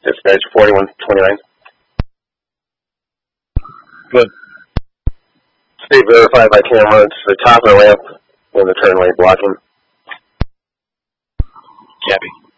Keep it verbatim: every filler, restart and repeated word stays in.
Dispatch forty-one twenty-nine. Good. State verified by camera. It's the top of the ramp in the turn lane blocking. Copy.